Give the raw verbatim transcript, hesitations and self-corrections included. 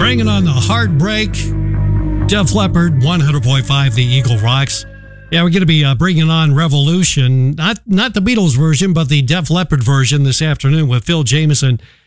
bringing on the heartbreak. Def Leppard, one hundred point five, the Eagle Rocks. Yeah, we're going to be uh, bringing on Revolution, not not the Beatles version, but the Def Leppard version this afternoon with Phil Jameson